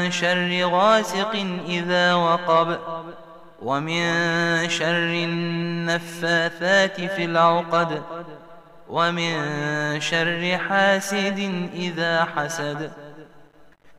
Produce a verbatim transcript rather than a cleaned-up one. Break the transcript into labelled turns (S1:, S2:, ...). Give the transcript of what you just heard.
S1: شر غاسق إذا وقب ومن شر النفاثات في العقد ومن شر حاسد إذا حسد